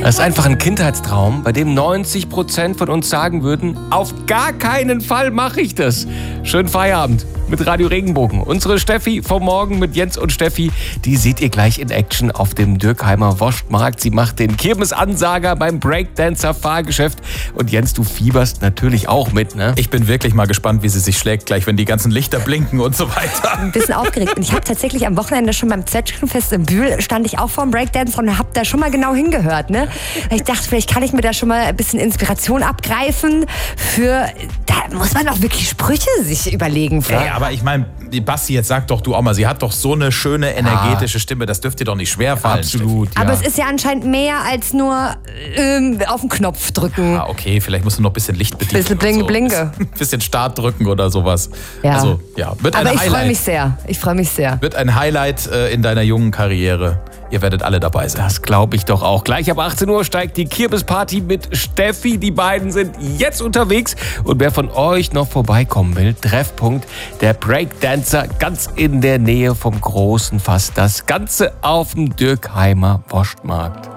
Das ist einfach ein Kindheitstraum, bei dem 90% von uns sagen würden, auf gar keinen Fall mache ich das. Schönen Feierabend mit Radio Regenbogen. Unsere Steffi vom Morgen mit Jens und Steffi, die seht ihr gleich in Action auf dem Dürkheimer Wurstmarkt. Sie macht den Kirmesansager beim Breakdancer-Fahrgeschäft. Und Jens, du fieberst natürlich auch mit, ne? Ich bin wirklich mal gespannt, wie sie sich schlägt, gleich wenn die ganzen Lichter blinken und so weiter. Ein bisschen aufgeregt. Und ich habe tatsächlich am Wochenende schon beim Zwetschgenfest in Bühl, stand ich auch vor dem Breakdance und habe da schon mal genau hingehört, ne? Ich dachte, vielleicht kann ich mir da schon mal ein bisschen Inspiration abgreifen da muss man doch wirklich Sprüche sich überlegen. Ey, aber ich meine, die Basti, jetzt sag doch du auch mal, sie hat doch so eine schöne, energetische Stimme, das dürfte dir doch nicht schwerfallen. Absolut, ja. Aber es ist ja anscheinend mehr als nur auf den Knopf drücken. Ah, okay, vielleicht musst du noch ein bisschen Licht bedienen. Bisschen blinke. Ein bisschen Start drücken oder sowas. Ja. Also, ja, wird ein Aber Highlight. Ich freue mich sehr. Wird ein Highlight in deiner jungen Karriere. Ihr werdet alle dabei sein. Das glaube ich doch auch. Gleich ab 18 Uhr steigt die Kirmesparty mit Steffi. Die beiden sind jetzt unterwegs. Und wer von euch noch vorbeikommen will, Treffpunkt der Breakdancer ganz in der Nähe vom großen Fass. Das Ganze auf dem Dürkheimer Wurstmarkt.